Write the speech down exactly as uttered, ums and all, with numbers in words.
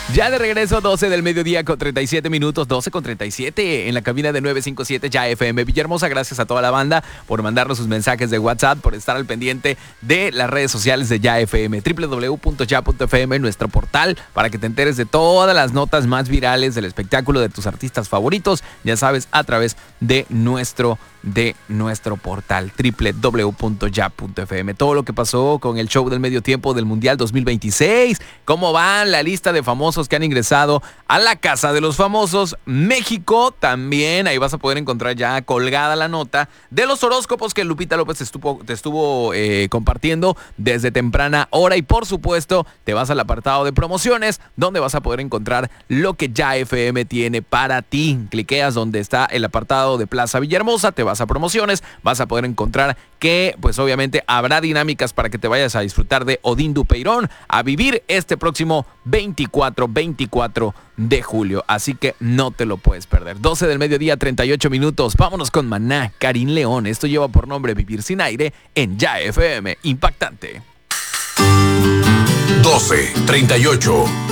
Ya de regreso, doce del mediodía con treinta y siete minutos, doce con treinta y siete en la cabina de nueve cinco siete Ya F M Villahermosa. Gracias a toda la banda por mandarnos sus mensajes de WhatsApp, por estar al pendiente de las redes sociales de Ya F M, doble u doble u doble u punto ya punto f m, nuestro portal, para que te enteres de todas las notas más virales del espectáculo, de tus artistas favoritos, ya sabes, a través de nuestro de nuestro portal, doble u doble u doble u punto ya punto f m. Todo lo que pasó con el show del medio tiempo del Mundial dos mil veintiséis, cómo va la lista de famosos que han ingresado a la Casa de los Famosos México. También ahí vas a poder encontrar ya colgada la nota de los horóscopos que Lupita López estuvo, te estuvo eh, compartiendo desde temprana hora. Y por supuesto, te vas al apartado de promociones, donde vas a poder encontrar lo que Ya F M tiene para ti. Cliqueas donde está el apartado de Plaza Villahermosa, te vas a promociones, vas a poder encontrar que, pues obviamente, habrá dinámicas para que te vayas a disfrutar de Odín Dupeirón, a vivir este próximo veinticuatro de julio. Así que no te lo puedes perder. doce del mediodía, treinta y ocho minutos. Vámonos con Maná, Karim León. Esto lleva por nombre Vivir Sin Aire en Ya F M. Impactante. doce treinta y ocho